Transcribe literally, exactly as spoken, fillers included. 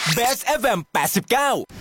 Best เอฟ เอ็ม แปดสิบเก้า